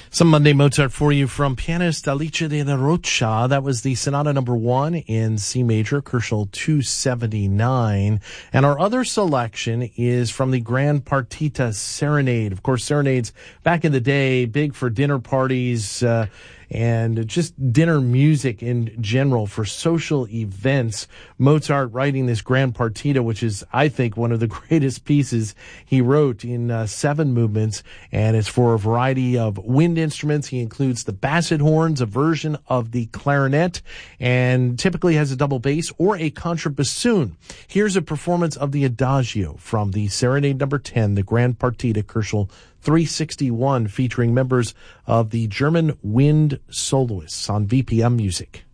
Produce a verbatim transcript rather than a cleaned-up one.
Some Monday Mozart for you from pianist Alice de la Rocha. That was the Sonata number one in C major, Koelschel two seventy-nine. And our other selection is from the Grand Partita Serenade. Of course, serenades back in the day, big for dinner parties, uh, and just dinner music in general for social events. Mozart writing this Grand Partita, which is, I think, one of the greatest pieces he wrote in uh, seven movements, and it's for a variety of wind instruments. He includes the basset horns, a version of the clarinet, and typically has a double bass or a contrabassoon. Here's a performance of the Adagio from the Serenade number ten, the Grand Partita, Koelschel three sixty-one, featuring members of the German wind soloists on V P M Music.